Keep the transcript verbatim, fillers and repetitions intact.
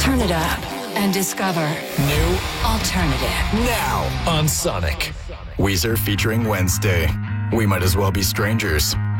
Turn it up and discover New alternative. now on Sonic. Weezer featuring Wednesday. We might as well be strangers.